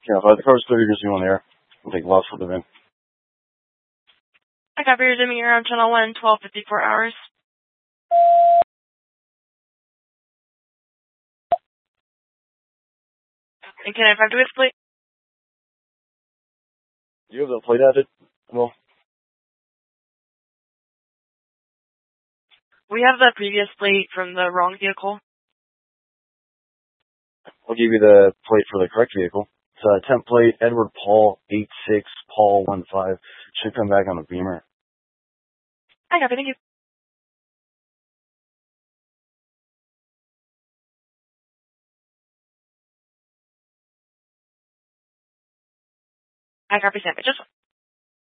Yeah, if the car's clear, you're just going there. We'll take loss for the VIN. I copy your dimming around channel 1, 12:54 hours. And can I have to with plate? Do you have the plate added? Well, We have the previous plate from the wrong vehicle. I'll give you the plate for the correct vehicle. It's temp plate, Edward Paul 86 Paul 15. Should come back on the Beamer. I copy, thank you. I copy, Sam. Just